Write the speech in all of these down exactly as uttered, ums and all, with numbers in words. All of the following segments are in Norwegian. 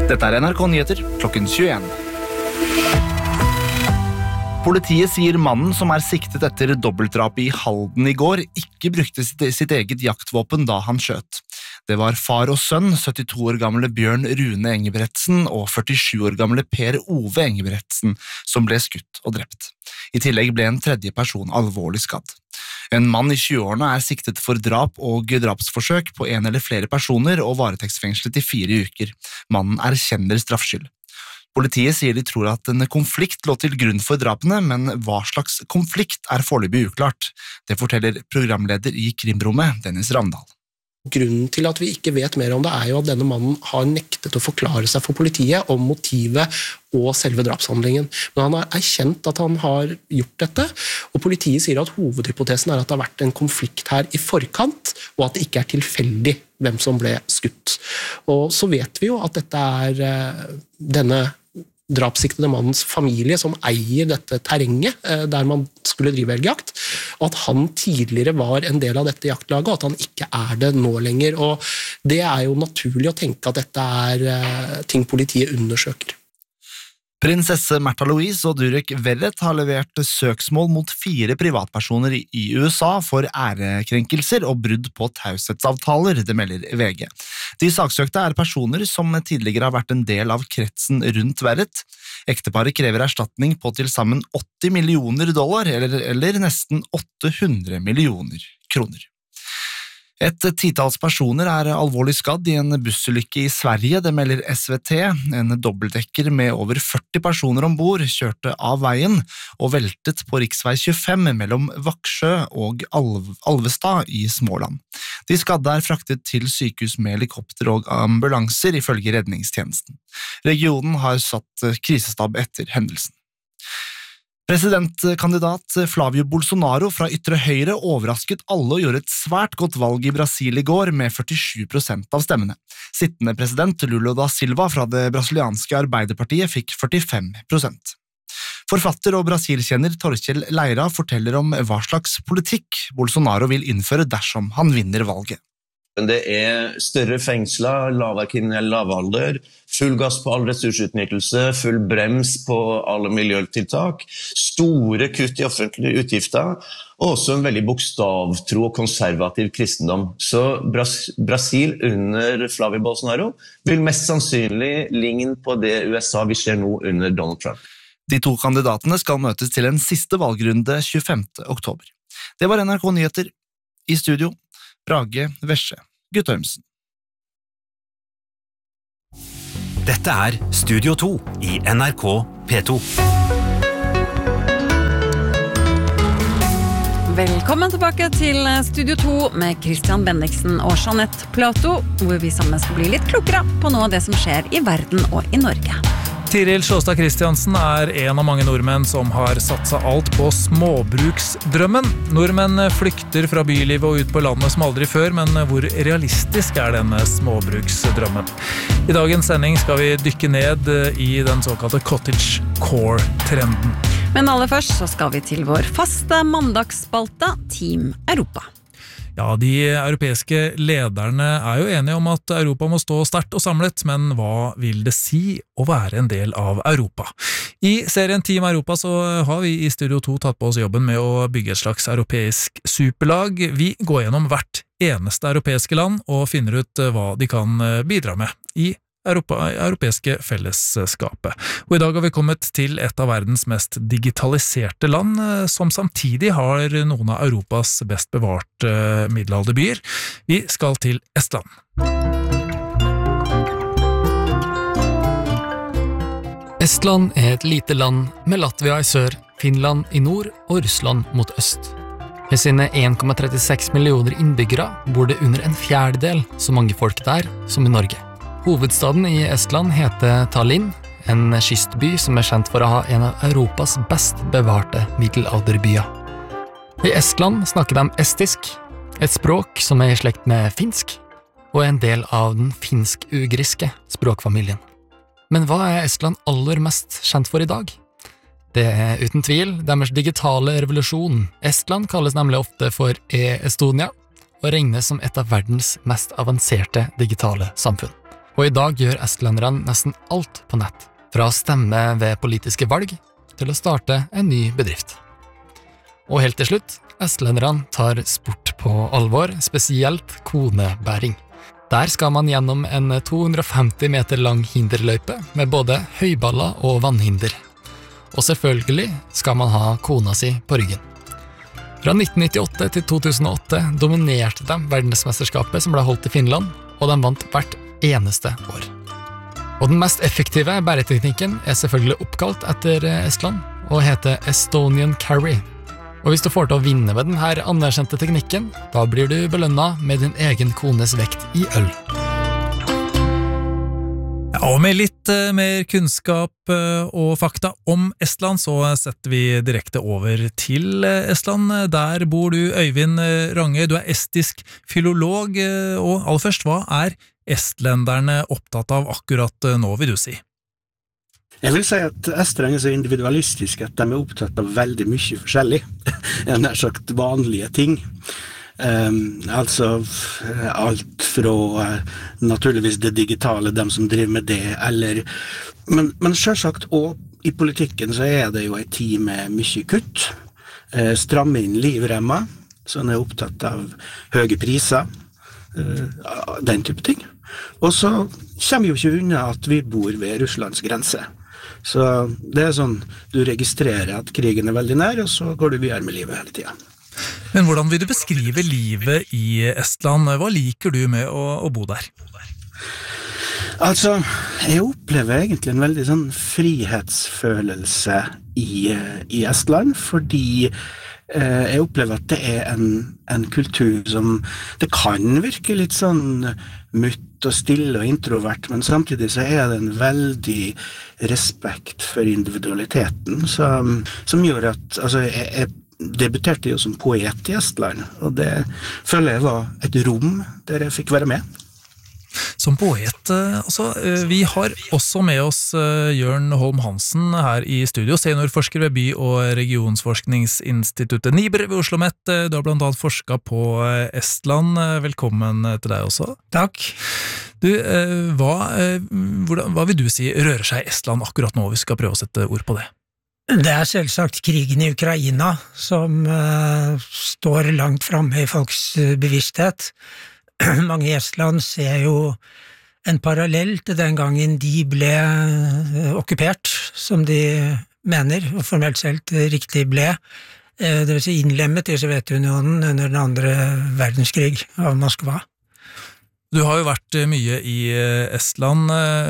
Dette er N R K Nyheter klokken tjueen. Politiet sier mannen som er siktet etter dobbeltdrap i Halden i går, ikke brukte sitt, sitt eget jaktvåpen da han skjøt. Det var far og sønn, syttito år gamle Bjørn Rune Engebretsen og førtisju år gamle Per Ove Engebretsen, som ble skutt og drept. I tillegg ble en tredje person alvorlig skadd. En mann i tjueårene er siktet for drap og drapsforsøk på en eller flere personer og varetektsfengslet i fire uker. Mannen erkjenner straffskyld. Politiet sier de tror at en konflikt lå til grunn for drapene, men hva slags konflikt er foreløpig uklart. Det forteller programleder i Krimrommet, Dennis Ravndal. Grunnen til at vi ikke vet mer om det er jo at denne mannen har nektet å forklare seg for politiet om motivet og selve drapshandlingen. Men han har erkjent at han har gjort dette, og politiet sier at hovedhypotesen er at det har vært en konflikt her i forkant, og at det ikke er tilfeldig hvem som ble skutt. Og så vet vi jo at dette er denne drapssiktede mannens familie som eier dette terrenget der man skulle drive elgjakt, og at han tidligere var en del av dette jaktlaget, og at han ikke er det nå lenger. Og det er jo naturlig å tenke at dette er ting politiet undersøker. Prinsesse Märtha Louise og Durek Verrett har levert søksmål mot fire privatpersoner i U S A for ærekrenkelser og brudd på taushetsavtaler, det melder V G. De saksøkte er personer som tidligere har vært en del av kretsen rundt Verrett. Ekteparet krever erstatning på til sammen åtti millioner dollar, eller, eller nesten åtte hundre millioner kroner. Et titals personer er alvorlig skadd i en bussulykke i Sverige, det melder S V T. En dobbeltdekker med over førti personer ombord kjørte av veien og veltet på riksvei tjuefem mellom Vaksjø og Alv Alvestad i Småland. De skadde er fraktet til sykehus med helikopter og ambulanser, ifølge redningstjenesten. Regionen har satt krisestab etter hendelsen. Presidentkandidat Flavio Bolsonaro fra ytre høyre overrasket alle og gjorde et svært godt valg i Brasil i går med førtisju prosent av stemmene. Sittende president Lula da Silva fra det brasilianske Arbeiderpartiet fikk førtifem prosent. Forfatter og brasilkjenner Torkjell Leira forteller om hva slags politikk Bolsonaro vil innføre dersom han vinner valget. Det er større fengsler, lavere kriminell lavalder, full gass på all ressursutnyttelse, full brems på alle miljøtiltak, store kutt i offentlige utgifter, og også en veldig bokstavtro og konservativ kristendom. Så Bras Brasil under Flavio Bolsonaro vil mest sannsynlig ligne på det U S A vi ser nå under Donald Trump. De to kandidatene skal møtes til en siste valgrunde tjuefemte oktober. Det var N R K Nyheter. I studio Brage Vesje Guttormsen. Dette er Studio to i N R K P to. Velkommen tilbake til Studio to med Christian Bendiksen og Jeanette Plato, hvor vi sammen skal bli litt klokere på noe av det som skjer i verden og i Norge. Tiril Sjåstad Kristiansen er en av mange nordmenn som har satset alt på småbruksdrømmen. Nordmenn flykter fra bylivet og ut på landet som aldri før, men hvor realistisk er denne småbruksdrømmen? I dagens sending skal vi dykke ned i den såkalte cottage core-trenden. Men aller først så skal vi til vår faste mandagsspalte, Team Europa. Ja, de europeiske lederne er jo enige om at Europa må stå sterkt og samlet, men hva vil det si å være en del av Europa? I serien Team Europa så har vi i Studio to tatt på oss jobben med å bygge et slags europeisk superlag. Vi går gjennom hvert eneste europeiske land og finner ut hva de kan bidra med i Europa, europeiske fellesskapet. Og i dag har vi kommet til et av verdens mest digitaliserte land, som samtidig har noen av Europas best bevarte middelalderbyer. Vi skal til Estland. Estland er et lite land med Latvia i sør, Finland i nord og Russland mot øst. Med sine en komma trettiseks millioner innbyggere bor det under en fjerdedel så mange folk der som i Norge. Hovedstaden i Estland heter Tallinn, en kystby som er kjent for å ha en av Europas best bevarte middelalderbyer. I Estland snakker de estisk, et språk som er i slekt med finsk, og er en del av den finsk-ugriske språkfamilien. Men hva er Estland aller mest kjent for i dag? Det er uten tvil deres digitale revolusjon. Estland kalles nemlig ofte for e-Estonia, og regnes som et av verdens mest avanserte digitale samfunn. Og i dag gjør estlenderne nesten alt på nett, fra å stemme ved politiske valg til å starte en ny bedrift. Og helt til slutt, estlenderne tar sport på alvor, spesielt konebæring. Der skal man gjennom en to hundre og femti meter lang hinderløype med både høyballer og vannhinder. Og selvfølgelig skal man ha kona si på ryggen. Fra nitten nittiåtte til to tusen og åtte dominerte de verdensmesterskapet som ble holdt i Finland, og de vant hvert eneste år. Og den mest effektive bæreteknikken er selvfølgelig oppkalt etter Estland, og heter Estonian Carry. Og hvis du får til å vinne med denne anerkjente teknikken, da blir du belønnet med din egen kones vekt i øl. Ja, og med litt eh, mer kunnskap eh, og fakta om Estland, så setter vi direkte over til eh, Estland. Der bor du, Øyvind eh, Range. Du er estisk filolog, eh, og aller først, hva er estlenderne opptatt av akkurat eh, nå, vil du si? Jeg vil si at estlenderne er så individualistiske at de er opptatt av veldig mye forskjellig. En nær sagt vanlige ting. Um, altså alt fra uh, naturligvis det digitale, dem som driver med det, eller, men, men selvsagt, og i politikken så er det jo en tid med mye kutt, uh, stramme inn livremmer, så en er opptatt av høye priser, uh, den type ting. Og så kommer vi jo ikke unna at vi bor ved Russlands grense. Så det er sånn, du registrerer at krigen er veldig nær, og så går du videre med livet hele tiden. Men hvordan vil du beskrive livet i Estland? Hva liker du med å, å bo der? Altså, jeg opplever egentlig en veldig sånn frihetsfølelse i, i Estland, fordi eh, jeg opplever at det er en, en kultur som, det kan virke litt sånn mutt og stille og introvert, men samtidig så er det en veldig respekt for individualiteten, som, som gjør at, altså, jeg, jeg debuterte jo som poet i Estland, og det føler jeg var et rom der jeg fikk være med. Som poet, altså, vi har også med oss Jørn Holm Hansen her i studio, seniorforsker ved By- og regionsforskningsinstituttet NIBR ved Oslo Met. Du har blant annet forsket på Estland. Velkommen til deg også. Takk. Du, hva, hvordan, hva vil du si rører seg i Estland akkurat nå, hvis vi skal prøve å sette ord på det? Det er selvsagt krigen i Ukraina som uh, står langt fremme i folks uh, bevissthet. Mange i Estland ser jo en parallell til den gangen de ble uh, okkupert, som de mener, og formelt sett riktig ble, uh, det vil si innlemmet i Sovjetunionen under den andre verdenskrig av Moskva. Du har jo vært mye i Estland.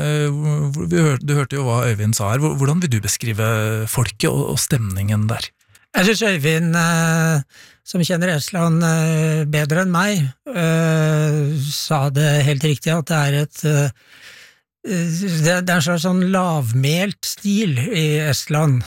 Du hørte jo hva Øyvind sa her. Hvordan vil du beskrive folket og stemningen der? Jeg synes Øyvind, som kjenner Estland bedre enn meg, sa det helt riktig at det er et det er en slags sånn lavmælt stil i Estland.